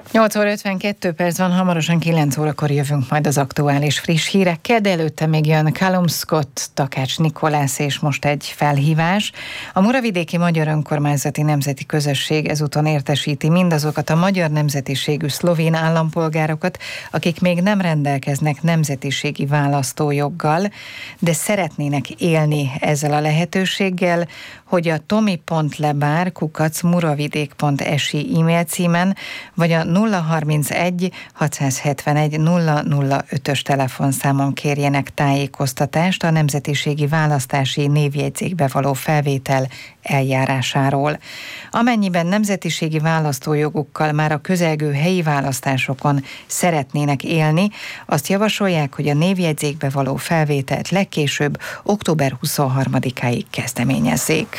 8 óra 52 perc van, hamarosan 9 órakor jövünk majd az aktuális friss hírekkel, de előtte még jön Callum Scott, Takács Nikolász, és most egy felhívás. A Muravidéki Magyar Önkormányzati Nemzeti Közösség ezúton értesíti mindazokat a magyar nemzetiségű szlovén állampolgárokat, akik még nem rendelkeznek nemzetiségi választójoggal, de szeretnének élni ezzel a lehetőséggel, hogy a tomi.lebár@muravidék.si e-mail címen, vagy a 031 671 005-ös telefonszámon kérjenek tájékoztatást a nemzetiségi választási névjegyzékbe való felvétel eljárásáról. Amennyiben nemzetiségi választójogukkal már a közelgő helyi választásokon szeretnének élni, azt javasolják, hogy a névjegyzékbe való felvételt legkésőbb október 23-áig kezdeményezzék.